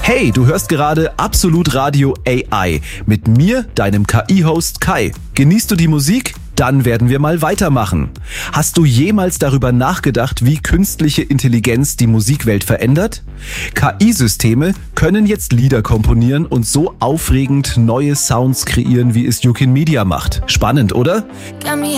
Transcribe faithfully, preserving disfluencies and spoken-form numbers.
Hey, du hörst gerade Absolut Radio A I mit mir, deinem K I-Host Kai. Genießt du die Musik? Dann werden wir mal weitermachen. Hast du jemals darüber nachgedacht, wie künstliche Intelligenz die Musikwelt verändert? K I-Systeme können jetzt Lieder komponieren und so aufregend neue Sounds kreieren, wie es Jukin Media macht. Spannend, oder?